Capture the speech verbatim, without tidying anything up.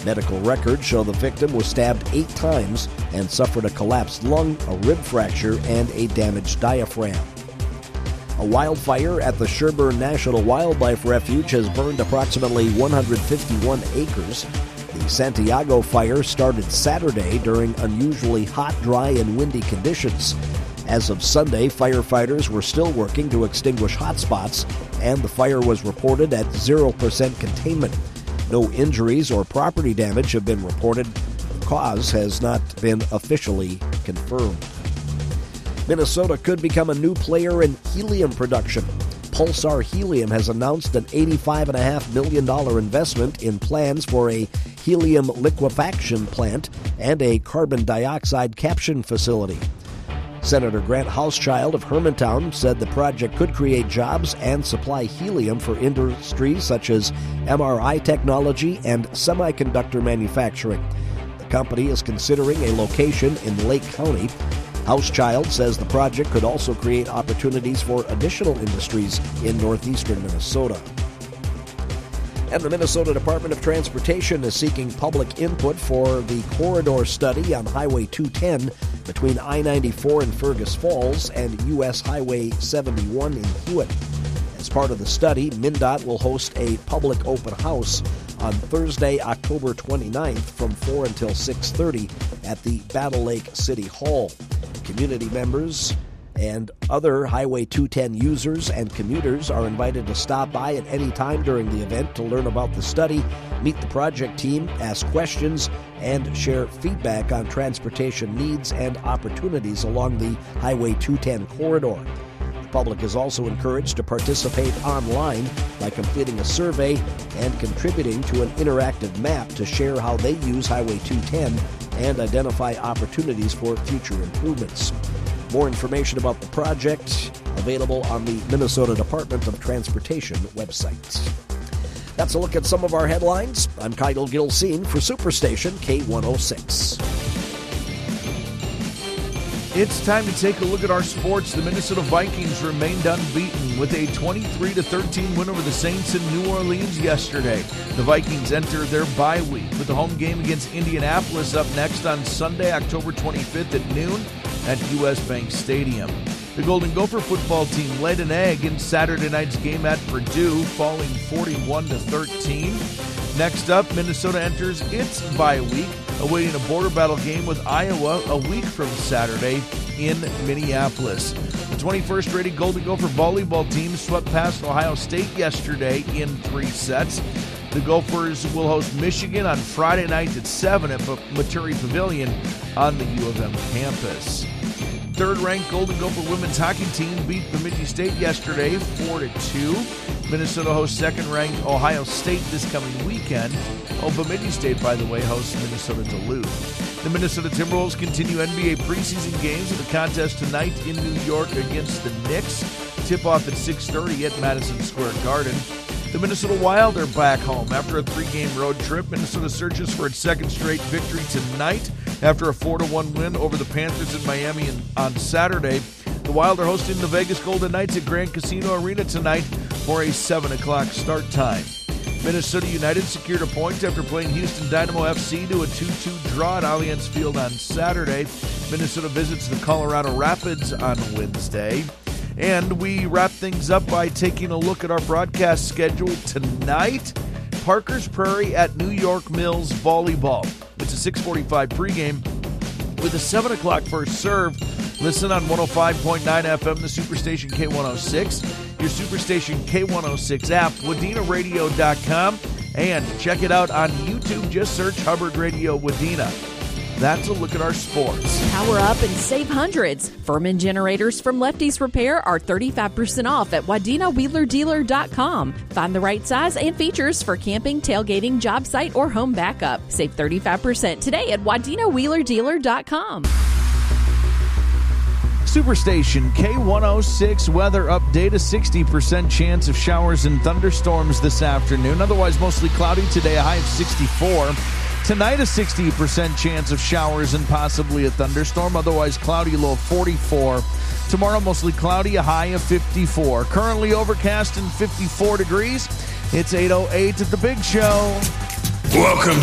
Medical records show the victim was stabbed eight times and suffered a collapsed lung, a rib fracture, and a damaged diaphragm. A wildfire at the Sherburne National Wildlife Refuge has burned approximately one hundred fifty-one acres. The Santiago fire started Saturday during unusually hot, dry, and windy conditions. As of Sunday, firefighters were still working to extinguish hotspots, and the fire was reported at zero percent containment. No injuries or property damage have been reported. The cause has not been officially confirmed. Minnesota could become a new player in helium production. Pulsar Helium has announced an eighty-five point five million dollars investment in plans for a helium liquefaction plant and a carbon dioxide capture facility. Senator Grant Hauschild of Hermantown said the project could create jobs and supply helium for industries such as M R I technology and semiconductor manufacturing. The company is considering a location in Lake County. Hauschild says the project could also create opportunities for additional industries in northeastern Minnesota. And the Minnesota Department of Transportation is seeking public input for the corridor study on Highway two ten between I ninety-four in Fergus Falls and U S Highway seventy-one in Hewitt. As part of the study, MnDOT will host a public open house on Thursday, October twenty-ninth from four until six thirty at the Battle Lake City Hall. Community members and other Highway two ten users and commuters are invited to stop by at any time during the event to learn about the study, meet the project team, ask questions, and share feedback on transportation needs and opportunities along the Highway two ten corridor. The public is also encouraged to participate online by completing a survey and contributing to an interactive map to share how they use Highway two ten and identify opportunities for future improvements. More information about the project available on the Minnesota Department of Transportation website. That's a look at some of our headlines. I'm Kyle Gilseen for Superstation K one oh six. It's time to take a look at our sports. The Minnesota Vikings remained unbeaten with a twenty-three to thirteen win over the Saints in New Orleans yesterday. The Vikings enter their bye week with the home game against Indianapolis up next on Sunday, October twenty-fifth at noon at U S Bank Stadium. The Golden Gopher football team laid an egg in Saturday night's game at Purdue, falling forty-one to thirteen. Next up, Minnesota enters its bye week, awaiting a border battle game with Iowa a week from Saturday in Minneapolis. The twenty-first rated Golden Gopher volleyball team swept past Ohio State yesterday in three sets. The Gophers will host Michigan on Friday night at seven at Maturi Pavilion on the U of M campus. Third-ranked Golden Gopher women's hockey team beat Bemidji State yesterday four to two. Minnesota hosts second-ranked Ohio State this coming weekend. Oh, Bemidji State, by the way, hosts Minnesota Duluth. The Minnesota Timberwolves continue N B A preseason games with a contest tonight in New York against the Knicks. Tip-off at six thirty at Madison Square Garden. The Minnesota Wild are back home after a three-game road trip. Minnesota searches for its second straight victory tonight after a four to one win over the Panthers in Miami on Saturday. The Wild are hosting the Vegas Golden Knights at Grand Casino Arena tonight for a seven o'clock start time. Minnesota United secured a point after playing Houston Dynamo F C to a two two draw at Allianz Field on Saturday. Minnesota visits the Colorado Rapids on Wednesday. And we wrap things up by taking a look at our broadcast schedule tonight. Parker's Prairie at New York Mills Volleyball. It's a six forty-five pregame with a seven o'clock first serve. Listen on one oh five point nine F M, the Superstation K one oh six, your Superstation K one oh six app, Wadena Radio dot com, and check it out on YouTube. Just search Hubbard Radio Wadena. That's a look at our sports. Power up and save hundreds. Furman generators from Lefty's Repair are thirty-five percent off at Wadena Wheeler Dealer dot com. Find the right size and features for camping, tailgating, job site, or home backup. Save thirty-five percent today at Wadena Wheeler Dealer dot com. Superstation K one oh six weather update. A sixty percent chance of showers and thunderstorms this afternoon. Otherwise mostly cloudy today, a high of sixty-four. Tonight, a sixty percent chance of showers and possibly a thunderstorm. Otherwise cloudy, low of forty-four. Tomorrow, mostly cloudy, a high of fifty-four. Currently overcast and fifty-four degrees. It's eight oh eight at The Big Show. Welcome